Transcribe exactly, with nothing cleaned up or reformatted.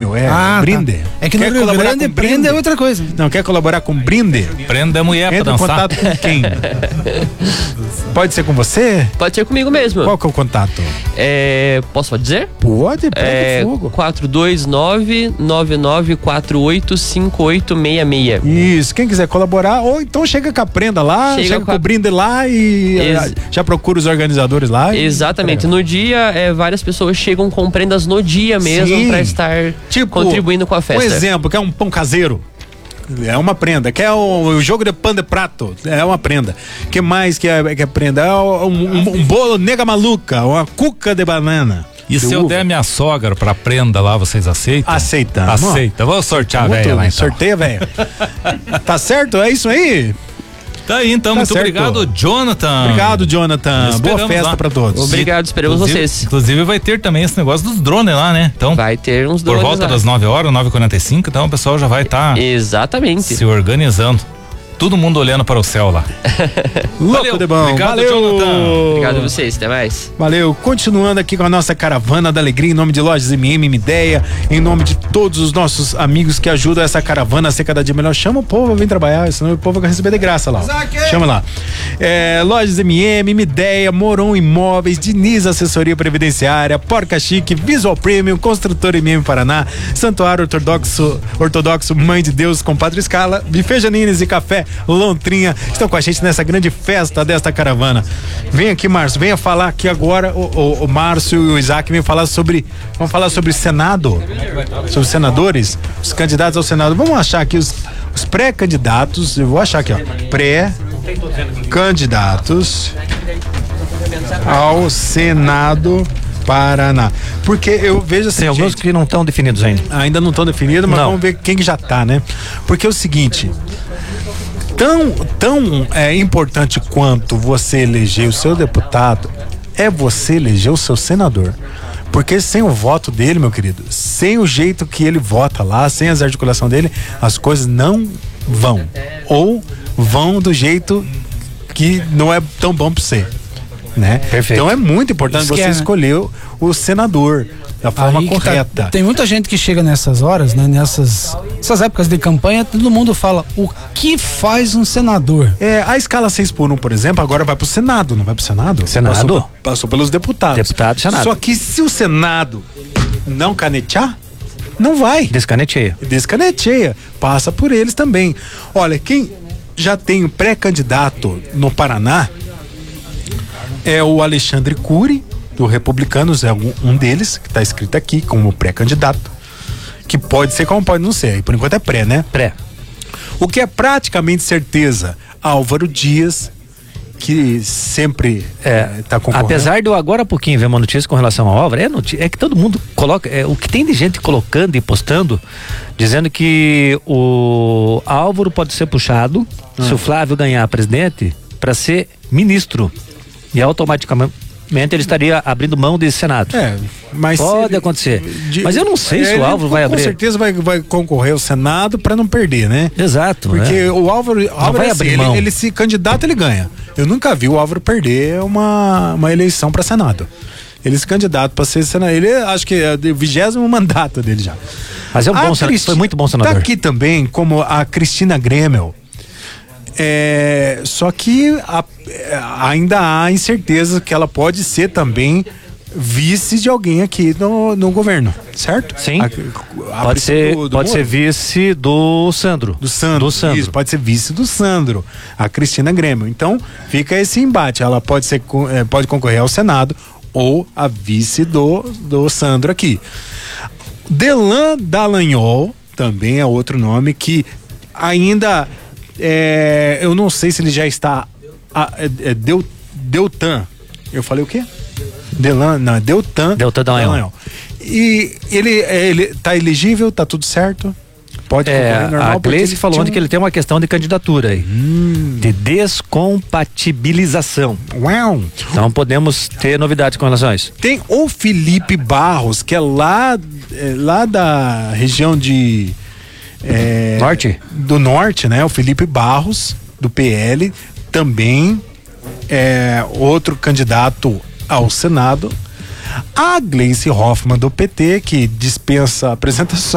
prêmio, é ah, brinde. Tá. É que no Rio Grande prende é outra coisa. Não, quer colaborar com brinde? Prende a mulher Entra pra dançar. Entra em contato com quem? Pode ser com você? Pode ser comigo mesmo. Qual que é o contato? É, posso dizer? Pode, pega é, fogo. quatro dois nove, nove nove quatro oito, cinco oito seis seis. Isso, quem quiser colaborar, ou então chega com a prenda lá, chega, chega com, com a... o brinde lá e Ex... já procura os organizadores lá. E... Exatamente, no dia é, várias pessoas chegam com prendas no dia mesmo para estar tipo, contribuindo com a festa. Um exemplo, que é um pão caseiro. É uma prenda. Que é o, o jogo de pão de prato. É uma prenda. Que mais que é, que é prenda? É um, um, um bolo nega maluca, uma cuca de banana. E se eu der minha sogra pra prenda lá, vocês aceitam? Aceitamos. Aceita. Vamos sortear a velha lá então. Sorteia, velho. Tá certo? É isso aí? Tá aí, então. Tá muito certo. Obrigado, Jonathan. Obrigado, Jonathan. Boa festa lá. Pra todos. Obrigado, esperamos inclusive, vocês. Inclusive vai ter também esse negócio dos drones lá, né? Então, vai ter uns drones por volta lá. das nove horas, nove e quarenta e cinco, então o pessoal já vai estar tá exatamente se organizando. Todo mundo olhando para o céu lá. Louco de bom. Obrigado, valeu, Jonathan. Obrigado a vocês, até mais. Valeu. Continuando aqui com a nossa caravana da alegria, em nome de Lojas M M, Mideia, em nome de todos os nossos amigos que ajudam essa caravana a ser cada dia melhor. Chama o povo a vir trabalhar, senão o povo vai receber de graça lá. Chama lá. É, Lojas M M, Mideia, Moron Imóveis, Diniz Assessoria Previdenciária, Porca Chique, Visual Premium, Construtor M M Paraná, Santuário Ortodoxo, Ortodoxo Mãe de Deus com Padre Escala, Buffet Janines e Café Lontrinha, estão com a gente nessa grande festa desta caravana. Vem aqui, Márcio, venha falar aqui agora, o, o, o Márcio e o Isaac vêm falar sobre, vamos falar sobre Senado, sobre os senadores, os candidatos ao Senado. Vamos achar aqui os, os pré-candidatos, eu vou achar aqui, ó, pré-candidatos ao Senado Paraná. Porque eu vejo assim. Tem alguns gente, que não estão definidos ainda. Ainda não estão definidos, mas não. Vamos ver quem que já tá, né? Porque é o seguinte. Tão, tão é, importante quanto você eleger o seu deputado é você eleger o seu senador. Porque sem o voto dele, meu querido, sem o jeito que ele vota lá, sem as articulações dele, as coisas não vão. Ou vão do jeito que não é tão bom pra você. Né? Perfeito. Então é muito importante Isso você é, escolher o, o senador da forma Aí, correta. Tá, tem muita gente que chega nessas horas, né? Nessas essas épocas de campanha, todo mundo fala o que faz um senador. É, a escala seis por um, por exemplo, agora vai pro Senado, não vai pro Senado? Senado? Passou, passou pelos deputados. Deputado, Senado. Só que se o Senado não canetear, não vai. Descaneteia. Descaneteia. Passa por eles também. Olha, quem já tem um pré-candidato no Paraná é o Alexandre Cury, do Republicanos, é um, um deles, que está escrito aqui como pré-candidato, que pode ser como pode não ser, por enquanto é pré, né? Pré. O que é praticamente certeza, Álvaro Dias, que sempre é, tá concorrendo. Apesar de eu agora há pouquinho ver uma notícia com relação ao Álvaro, é, notícia, é que todo mundo coloca, é, o que tem de gente colocando e postando, dizendo que o Álvaro pode ser puxado, hum. se o Flávio ganhar presidente, para ser ministro. E automaticamente ele estaria abrindo mão desse Senado. É, mas pode ele, acontecer. De, mas eu não sei se o Álvaro vai abrir. Com certeza vai, vai concorrer ao Senado para não perder, né? Exato. Porque é. o Álvaro, Álvaro vai é abrir assim, mão. Ele, ele se candidata, ele ganha. Eu nunca vi o Álvaro perder uma, uma eleição para Senado. Ele se candidata para ser senador. Ele acho que é o vigésimo mandato dele já. Mas é um bom senador. Foi muito bom senador. Tá aqui também como a Cristina Grêmio. É, só que a, ainda há incerteza que ela pode ser também vice de alguém aqui no, no governo, certo? Sim. A, a pode ser, do, do pode ser vice do Sandro. Do Sandro. Do Sandro. Isso, pode ser vice do Sandro, a Cristina Grêmio. Então fica esse embate. Ela pode ser, pode concorrer ao Senado ou a vice do, do Sandro aqui. Delan Dallagnol também é outro nome que ainda É, eu não sei se ele já está a, é, é, Del, Deltan, eu falei o quê? Delan, não, é Deltan Deltan Dallagnol. E ele, ele tá elegível, tá tudo certo? Pode é, normal, a Gleice falou tinha... ontem que ele tem uma questão de candidatura aí, hum. de descompatibilização. Uau. Então podemos ter novidades com relação a isso. Tem o Felipe Barros, que é lá, é, lá da região de É, norte? Do norte, né? O Felipe Barros, do P L, também é outro candidato ao Senado. A Gleice Hoffmann, do P T, que dispensa apresentações.